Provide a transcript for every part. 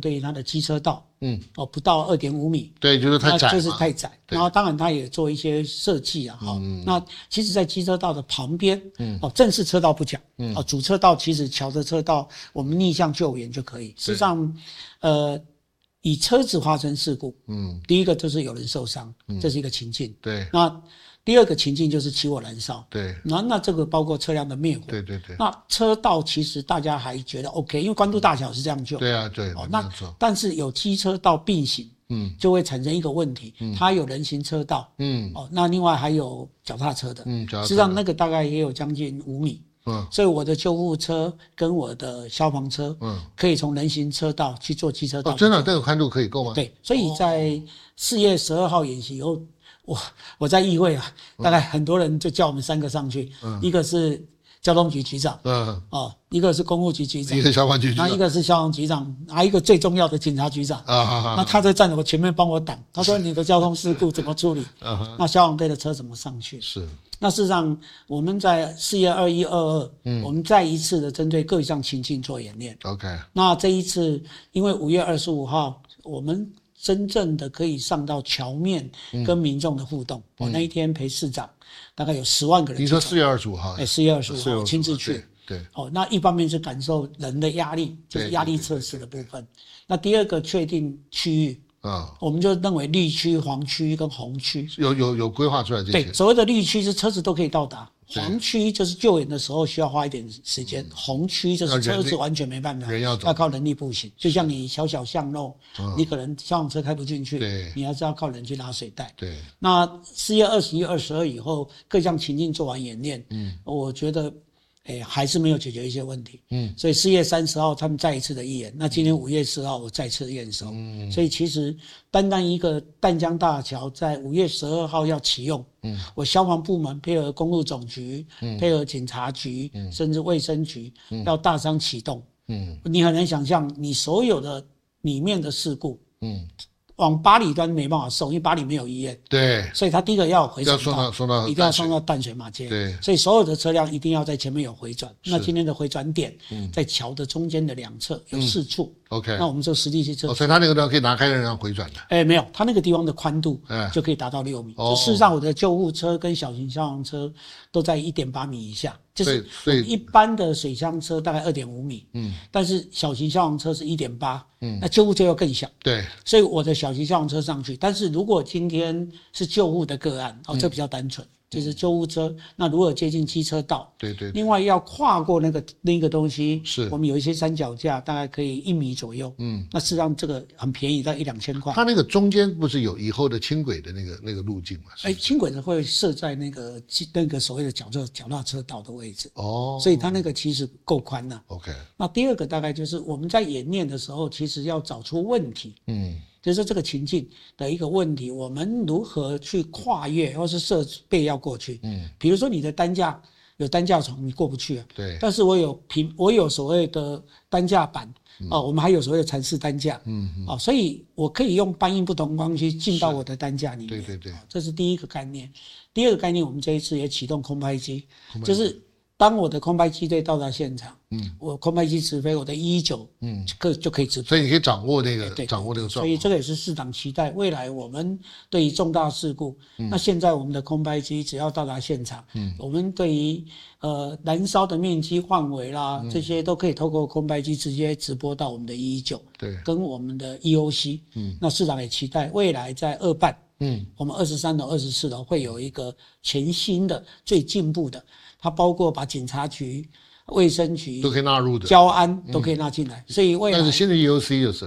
对于它的机车道，不到2.5米， 对，就是太窄嘛， 就是太窄。然后当然它也做一些设计啊，那其实在机车道的旁边，正式车道不讲，主车道其实桥的车道我们逆向救援就可以。事实上，以车子发生事故，第一个就是有人受伤，这是一个情境， 对。 那第二个情境就是起火燃烧， 对， 那这个包括车辆的灭火， 对。 那车道其实大家还觉得 OK， 因为关渡大桥是这样救， 对啊，对。 那但是有机车道并行，就会产生一个问题，它有人行车道，那另外还有脚踏车的，实际上那个大概也有将近5米。所以我的救护车跟我的消防车，可以从人行车道去做机车道。 真的，这个宽度可以够吗？ 对，所以在4月12号演习以后，我在议会啊，大概很多人就叫我们3个上去，一个是交通局局长，一个是公务局局长， 一个消防局局长， 一个是消防局长，还有一个最重要的警察局长那他在站在我前面帮我挡，他说你的交通事故怎么处理？那消防队的车怎么上去？ 是。 那事实上，我们在4月21、22，我们再一次的针对各项情境做演练。 OK。 那这一次，因为5月25号，我们真正的可以上到桥面跟民众的互动。我那一天陪市长，大概有10万个人。 你说4月25号 ？4月25号亲自去。 对。 那一方面是感受人的压力，就是压力测试的部分。那第二个确定区域。我们就认为绿区、黄区跟红区有规划出来这些。 对，所谓的绿区是车子都可以到达，黄区就是救援的时候需要花一点时间，红区就是车子完全没办法， 人要走， 要靠人力步行。就像你小巷路，你可能消防车开不进去，你还是要靠人去拉水袋。 对。 那4月21、22以后，各项情境做完演练，我觉得。还是没有解决一些问题，所以4月30号他们再一次的议演，那今天5月4号我再次验收，所以其实单单一个淡江大桥在5月12号要启用，我消防部门配合公路总局，配合警察局，甚至卫生局，要大商启动，你很难想象你所有的里面的事故，往八里端没办法送，因为八里没有医院， 对， 所以他第一个要回转到一定要送到淡水马街， 对， 所以所有的车辆一定要在前面有回转。那今天的回转点，在桥的中间的2侧有4处。 OK， 那我们就实地去测。 所以他那个地方可以拿开让回转的。 没有，他那个地方的宽度就可以达到6米。事实上，我的救护车跟小型消防车都在1.8米以下，就是一般的水箱车大概2.5米，但是小型消防车是1.8，那救护车又更小。 对， 所以我的小型消防车上去，但是如果今天是救护的个案，这比较单纯。就是救护车，那如何接近机车道？ 对。 另外要跨过那个东西， 是我们有一些三脚架，大概可以1米左右。那事实上这个很便宜，到1-2千块。 它那个中间不是有以后的轻轨的那个路径吗？ 轻轨的会设在那个所谓的脚踏车道的位置。所以它那个其实够宽了。 OK。 那第二个大概就是我们在演练的时候，其实要找出问题。就是这个情境的一个问题，我们如何去跨越，或是设备要过去。比如说你的担架有担架床，你过不去啊。 对。 但是我有所谓的担架板，我们还有所谓的缠式担架。所以我可以用搬运不同方式进到我的担架里面。 对。 这是第一个概念。第二个概念，我们这一次也启动空拍机，就是当我的空拍机队到达现场，我空拍机直飞，我的119，就可以直飞。 所以你可以掌握那个状况。 所以这个也是市长期待，未来我们对于重大事故，那现在我们的空拍机只要到达现场，我们对于燃烧的面积范围啦，这些都可以透过空拍机直接直播到我们的119， 对， 跟我们的 EOC。那市长也期待未来在2办，我们23楼、24楼会有一个全新的、最进步的。它包括把警察局、卫生局都可以纳入的， 交安都可以纳进来，所以未来。 但是新的 EOC 就是，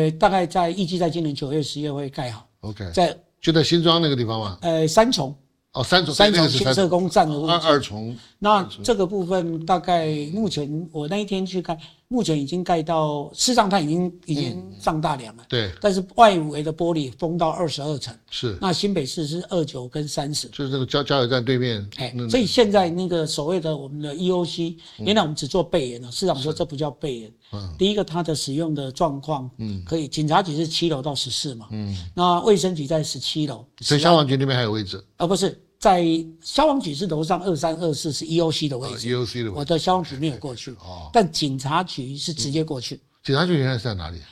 大概预计在今年9月、10月会盖好。 OK， 就在新庄那个地方吗？ 三重。 三重建设工站的位置。 二重。 那这个部分大概目前我那一天去看，目前已经盖到，事实上它已经上大梁了。 对。但是外围的玻璃封到22层。 是。 那新北市是29跟30。 就是那个加油站对面。 所以现在那个所谓的我们的 EOC，原来我们只做备援了，市长说这不叫备援。第一个它的使用的状况，可以，警察局是7楼到14嘛，那卫生局在17楼。 所以消防局那边还有位置？ 不是。在消防局是楼上23、24是 EOC 的位置 ，EOC 的位置， 我的消防局没有过去，但警察局是直接过去。 警察局原来是在哪里？